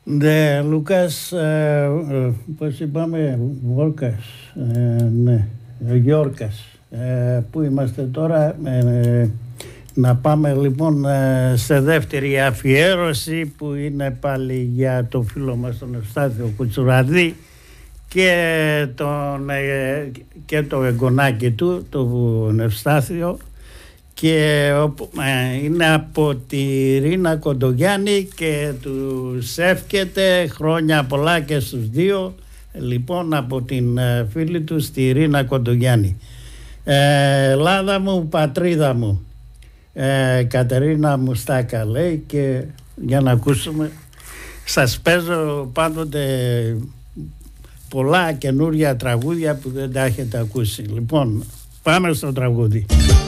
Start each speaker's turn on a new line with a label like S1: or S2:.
S1: Ναι, Λούκας, πώς είπαμε, Βόρκας, ναι, Γιόρκας. Πού είμαστε τώρα, να πάμε λοιπόν σε δεύτερη αφιέρωση που είναι πάλι για το φίλο μας τον Ευστάθιο Κουτσουραδί και το εγγονάκι του, τον Ευστάθιο, και είναι από τη Ρίνα Κοντογιάννη και τους εύχεται χρόνια πολλά και στους δύο, λοιπόν, από την φίλη του τη Ρίνα Κοντογιάννη. Ελλάδα μου, πατρίδα μου, Κατερίνα Μουστάκα λέει, και για να ακούσουμε, σας παίζω πάντοτε πολλά καινούρια τραγούδια που δεν τα έχετε ακούσει. Λοιπόν, πάμε στο τραγούδι.